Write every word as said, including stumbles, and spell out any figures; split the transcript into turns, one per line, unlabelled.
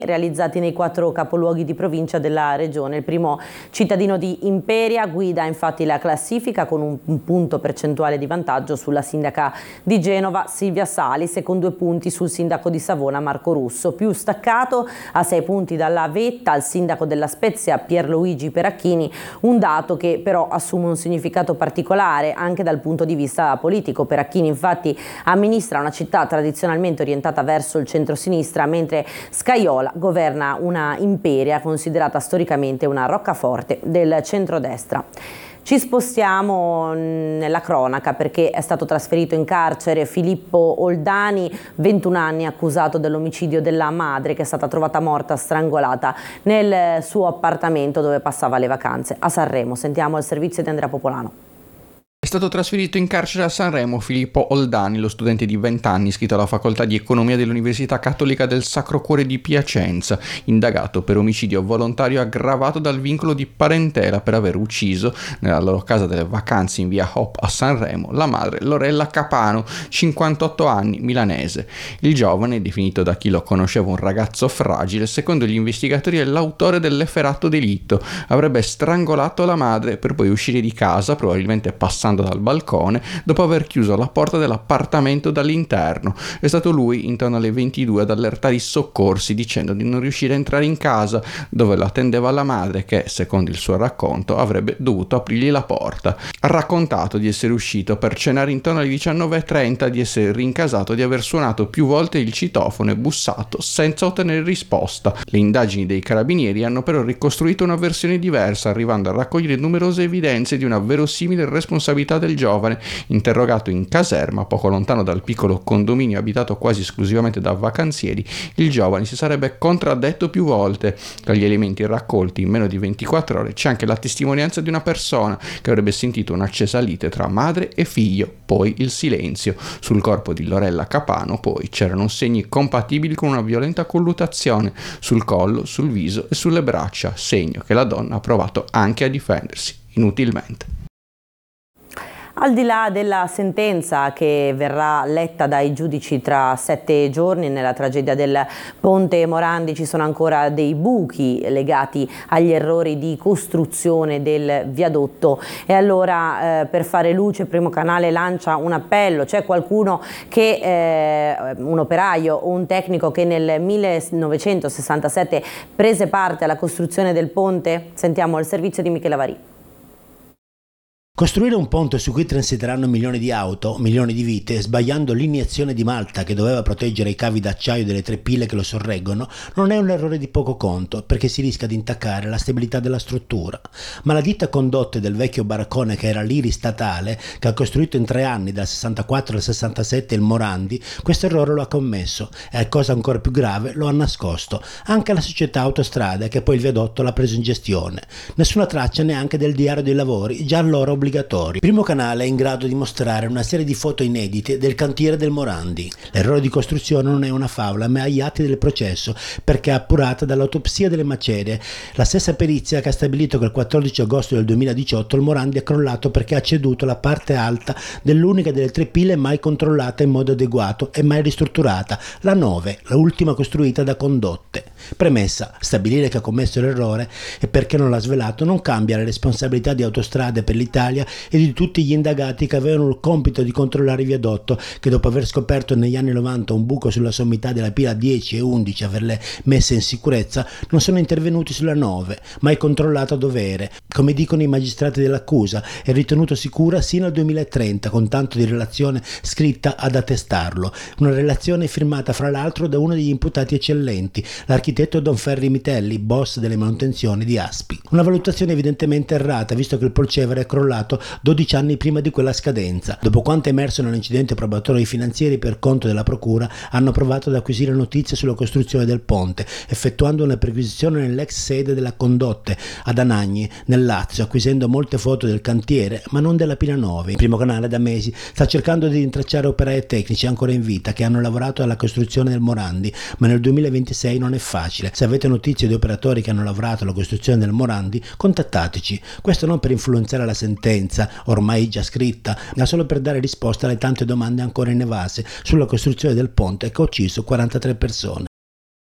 realizzati nei quattro capoluoghi di provincia della regione. Il primo cittadino di Imperia guida infatti la classifica con un, un punto percentuale di vantaggio sulla sindaca di Genova Silvia Salis e con due punti sul sindaco di Savona Marco Russo. Più staccato a sei punti dalla vetta il sindaco della Spezia Pierluigi Peracchini, un dato che però assume un significato particolare anche dal punto di vista politico. Peracchini infatti amministra una città tradizionalmente orientata verso il centro-sinistra, mentre Scaiola governa una Imperia considerata storicamente una roccaforte del centrodestra. Ci spostiamo nella cronaca perché è stato trasferito in carcere Filippo Oldani, ventuno anni, accusato dell'omicidio della madre che è stata trovata morta strangolata nel suo appartamento dove passava le vacanze a Sanremo. Sentiamo il servizio di Andrea Popolano.
È stato trasferito in carcere a Sanremo Filippo Oldani, lo studente di venti anni iscritto alla facoltà di economia dell'Università Cattolica del Sacro Cuore di Piacenza, indagato per omicidio volontario aggravato dal vincolo di parentela per aver ucciso, nella loro casa delle vacanze in via Hop a Sanremo, la madre Lorella Capano, cinquantotto anni, milanese. Il giovane, definito da chi lo conosceva un ragazzo fragile, secondo gli investigatori è l'autore dell'efferato delitto. Avrebbe strangolato la madre per poi uscire di casa, probabilmente passando dal balcone, dopo aver chiuso la porta dell'appartamento dall'interno. È stato lui, intorno alle ventidue, ad allertare i soccorsi dicendo di non riuscire a entrare in casa, dove lo attendeva la madre che, secondo il suo racconto, avrebbe dovuto aprirgli la porta. Ha raccontato di essere uscito per cenare intorno alle diciannove e trenta, di essere rincasato, di aver suonato più volte il citofono e bussato senza ottenere risposta. Le indagini dei carabinieri hanno però ricostruito una versione diversa, arrivando a raccogliere numerose evidenze di una verosimile responsabilità del giovane. Interrogato in caserma poco lontano dal piccolo condominio abitato quasi esclusivamente da vacanzieri, il giovane si sarebbe contraddetto più volte. Tra gli elementi raccolti in meno di ventiquattro ore c'è anche la testimonianza di una persona che avrebbe sentito un'accesa lite tra madre e figlio, poi il silenzio. Sul corpo di Lorella Capano poi c'erano segni compatibili con una violenta colluttazione sul collo, sul viso e sulle braccia, segno che la donna ha provato anche a difendersi, inutilmente.
Al di là della sentenza che verrà letta dai giudici tra sette giorni nella tragedia del Ponte Morandi, ci sono ancora dei buchi legati agli errori di costruzione del viadotto e allora eh, per fare luce Primo Canale lancia un appello. C'è qualcuno che, eh, un operaio o un tecnico che nel millenovecentosessantasette prese parte alla costruzione del ponte? Sentiamo il servizio di Michele Avari.
Costruire un ponte su cui transiteranno milioni di auto, milioni di vite, sbagliando l'iniezione di malta che doveva proteggere i cavi d'acciaio delle tre pile che lo sorreggono, non è un errore di poco conto, perché si rischia di intaccare la stabilità della struttura. Ma la ditta Condotte del vecchio baraccone, che era l'I R I statale, che ha costruito in tre anni, dal sessantaquattro al sessantasette, il Morandi, questo errore lo ha commesso e, cosa ancora più grave, lo ha nascosto. Anche la società Autostrade, che poi il viadotto l'ha preso in gestione. Nessuna traccia neanche del diario dei lavori, già allora obbligatori. Primo Canale è in grado di mostrare una serie di foto inedite del cantiere del Morandi. L'errore di costruzione non è una favola, ma agli atti del processo, perché è appurata dall'autopsia delle macerie. La stessa perizia che ha stabilito che il quattordici agosto del duemiladiciotto il Morandi è crollato perché ha ceduto la parte alta dell'unica delle tre pile mai controllata in modo adeguato e mai ristrutturata, la nove, l'ultima costruita da Condotte. Premessa: stabilire che ha commesso l'errore e perché non l'ha svelato non cambia le responsabilità di Autostrade per l'Italia e di tutti gli indagati che avevano il compito di controllare il viadotto, che dopo aver scoperto negli anni novanta un buco sulla sommità della pila dieci e undici, averle messe in sicurezza, non sono intervenuti sulla nove, mai controllata a dovere. Come dicono i magistrati dell'accusa, è ritenuto sicura sino al duemilatrenta, con tanto di relazione scritta ad attestarlo. Una relazione firmata fra l'altro da uno degli imputati eccellenti, l'architetto Don Ferri Mitelli, boss delle manutenzioni di Aspi. Una valutazione evidentemente errata, visto che il polcevere è crollato dodici anni prima di quella scadenza. Dopo quanto emerso nell'incidente probatorio, i finanzieri, per conto della procura, hanno provato ad acquisire notizie sulla costruzione del ponte, effettuando una perquisizione nell'ex sede della Condotte ad Anagni, nel Lazio, acquisendo molte foto del cantiere, ma non della pila nove. Il Primo Canale da mesi sta cercando di rintracciare operai e tecnici ancora in vita che hanno lavorato alla costruzione del Morandi, ma nel duemilaventisei non è facile. Se avete notizie di operatori che hanno lavorato alla costruzione del Morandi, contattateci. Questo non per influenzare la sentenza, ormai già scritta, ma solo per dare risposta alle tante domande ancora inevase sulla costruzione del ponte che ha ucciso quarantatré persone.